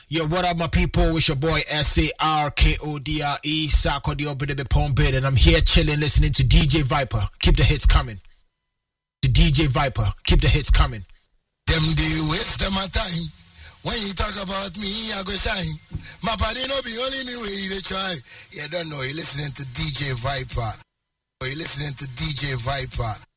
Yo, what up, my people? It's your boy SARKODRE, Sarkodie Obedebe Pombid, and I'm here chilling, listening to DJ Viper. Keep the hits coming. To DJ Viper, keep the hits coming. Them they waste my time. When you talk about me, I go shine. My body no be only me way they try. You don't know, you're listening to DJ Viper. You're listening to DJ Viper.